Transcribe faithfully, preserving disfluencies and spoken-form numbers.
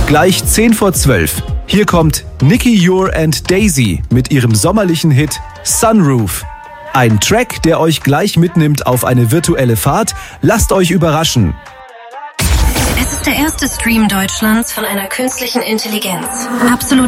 Gleich zehn vor zwölf. Hier kommt Nicky Ure and Daisy mit ihrem sommerlichen Hit Sunroof. Ein Track, der euch gleich mitnimmt auf eine virtuelle Fahrt. Lasst euch überraschen. Es ist der erste Stream Deutschlands von einer künstlichen Intelligenz. Absolut